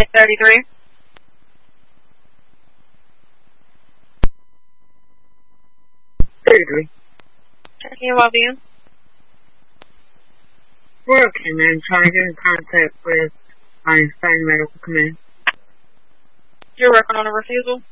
33. Checking your well-being. Working and trying to get in contact with Einstein Medical Command. You're working on a refusal?